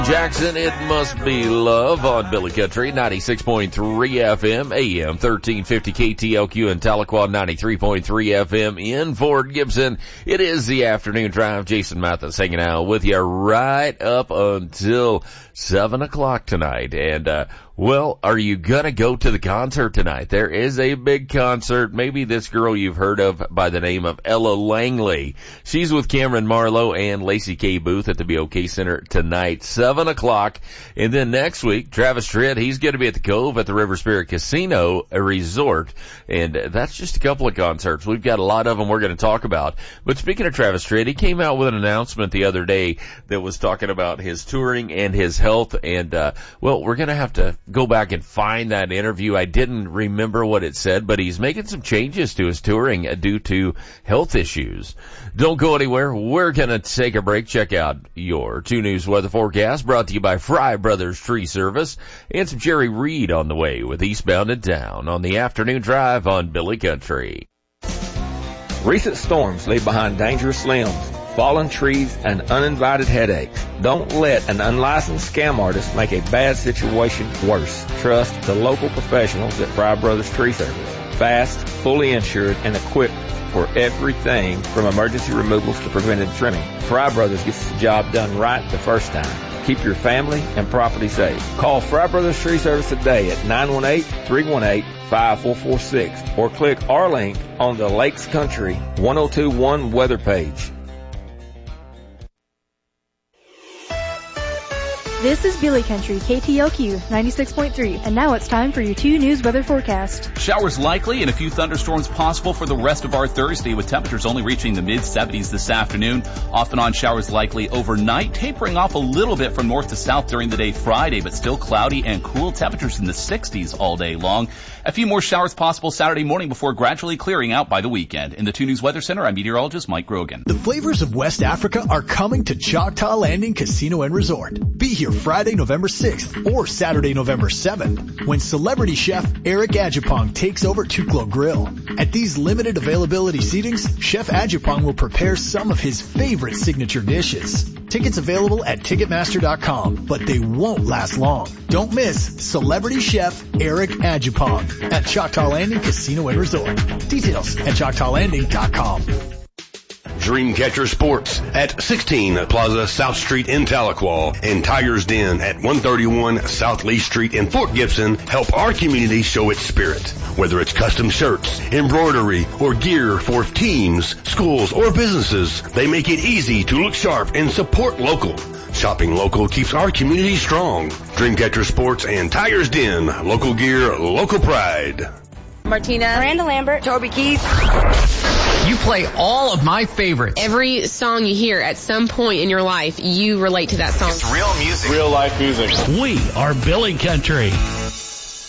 Jackson, it must be love on Billy Country, 96.3 FM, AM 1350 KTLQ in Tahlequah, 93.3 FM in Fort Gibson. It is the afternoon drive. Jason Mathis hanging out with you right up until 7 o'clock tonight. And, well, are you gonna go to the concert tonight? There is a big concert. Maybe this girl you've heard of by the name of Ella Langley. She's with Cameron Marlowe and Lacey K. Booth at the BOK Center tonight, 7 o'clock. And then next week, Travis Tritt, he's gonna be at the Cove at the River Spirit Casino Resort. And that's just a couple of concerts. We've got a lot of them we're gonna talk about. But speaking of Travis Tritt, he came out with an announcement the other day that was talking about his touring and his health. And, well, we're gonna have to go back and find that interview. I didn't remember what it said, but he's making some changes to his touring due to health issues. Don't go anywhere. We're going to take a break. Check out your 2 News weather forecast brought to you by Fry Brothers Tree Service and some Jerry Reed on the way with Eastbound and Down on the afternoon drive on Billy Country. Recent storms leave behind dangerous limbs, fallen trees, and uninvited headaches. Don't let an unlicensed scam artist make a bad situation worse. Trust the local professionals at Fry Brothers Tree Service. Fast, fully insured, and equipped for everything from emergency removals to preventive trimming. Fry Brothers gets the job done right the first time. Keep your family and property safe. Call Fry Brothers Tree Service today at 918-318-5446 or click our link on the Lakes Country 1021 weather page. This is Billy Country, KTLQ 96.3, and now it's time for your 2 News weather forecast. Showers likely and a few thunderstorms possible for the rest of our Thursday, with temperatures only reaching the mid-70s this afternoon. Off and on showers likely overnight, tapering off a little bit from north to south during the day Friday, but still cloudy and cool, temperatures in the 60s all day long. A few more showers possible Saturday morning before gradually clearing out by the weekend. In the 2 News Weather Center, I'm meteorologist Mike Grogan. The flavors of West Africa are coming to Choctaw Landing Casino and Resort. Be here Friday, November 6th or Saturday, November 7th when celebrity chef Eric Adjepong takes over Tuklo Grill. At these limited availability seatings, Chef Adjepong will prepare some of his favorite signature dishes. Tickets available at Ticketmaster.com, but they won't last long. Don't miss Celebrity Chef Eric Adjepong at Choctaw Landing Casino and Resort. Details at ChoctawLanding.com. Dreamcatcher Sports at 16 Plaza South Street in Tahlequah and Tiger's Den at 131 South Lee Street in Fort Gibson help our community show its spirit. Whether it's custom shirts, embroidery, or gear for teams, schools, or businesses, they make it easy to look sharp and support local. Shopping local keeps our community strong. Dreamcatcher Sports and Tiger's Den. Local gear, local pride. Martina, Miranda Lambert, Toby Keith. You play all of my favorites. Every song you hear at some point in your life, you relate to that song. It's real music. Real life music. We are Billy Country.